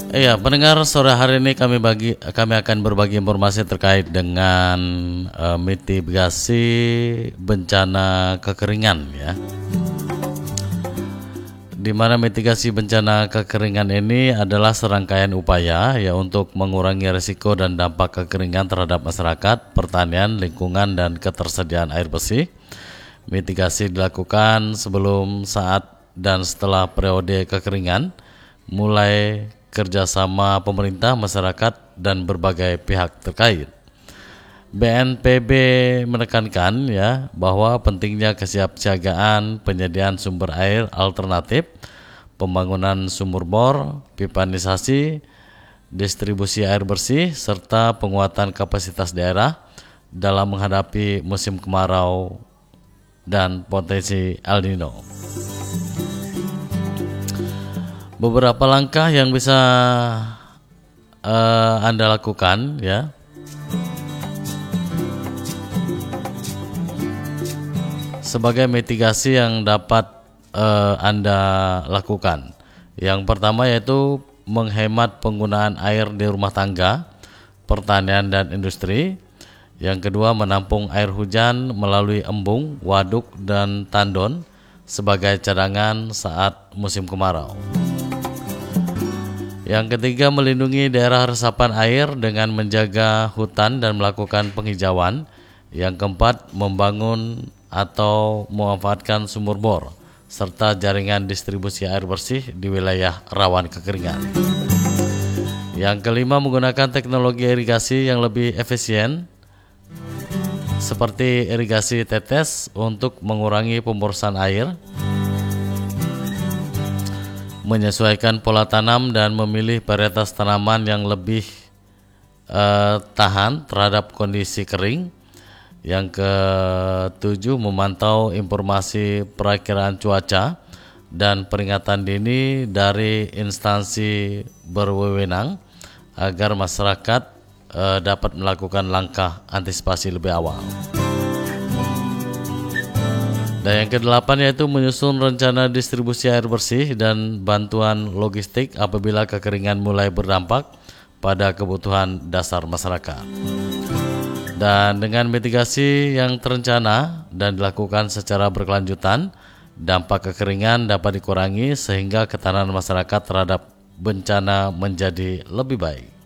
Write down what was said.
Iya, pendengar, sore hari ini kami akan berbagi informasi terkait dengan mitigasi bencana kekeringan ya. Di mana mitigasi bencana kekeringan ini adalah serangkaian upaya ya untuk mengurangi risiko dan dampak kekeringan terhadap masyarakat, pertanian, lingkungan dan ketersediaan air bersih. Mitigasi dilakukan sebelum, saat dan setelah periode kekeringan, mulai kerjasama pemerintah, masyarakat, dan berbagai pihak terkait. BNPB menekankan ya bahwa pentingnya kesiapsiagaan penyediaan sumber air alternatif, pembangunan sumur bor, pipanisasi, distribusi air bersih, serta penguatan kapasitas daerah dalam menghadapi musim kemarau dan potensi El Nino. Beberapa langkah yang bisa Anda lakukan ya. Sebagai mitigasi yang dapat Anda lakukan. Yang pertama yaitu menghemat penggunaan air di rumah tangga, pertanian dan industri. Yang kedua, menampung air hujan melalui embung, waduk dan tandon sebagai cadangan saat musim kemarau. Yang ketiga, melindungi daerah resapan air dengan menjaga hutan dan melakukan penghijauan. Yang keempat, membangun atau memanfaatkan sumur bor serta jaringan distribusi air bersih di wilayah rawan kekeringan. Yang kelima, menggunakan teknologi irigasi yang lebih efisien seperti irigasi tetes untuk mengurangi pemborosan air, menyesuaikan pola tanam dan memilih varietas tanaman yang lebih tahan terhadap kondisi kering. Yang ketujuh, memantau informasi perakiraan cuaca dan peringatan dini dari instansi berwenang agar masyarakat dapat melakukan langkah antisipasi lebih awal. Dan yang kedelapan yaitu menyusun rencana distribusi air bersih dan bantuan logistik apabila kekeringan mulai berdampak pada kebutuhan dasar masyarakat. Dan dengan mitigasi yang terencana dan dilakukan secara berkelanjutan, dampak kekeringan dapat dikurangi sehingga ketahanan masyarakat terhadap bencana menjadi lebih baik.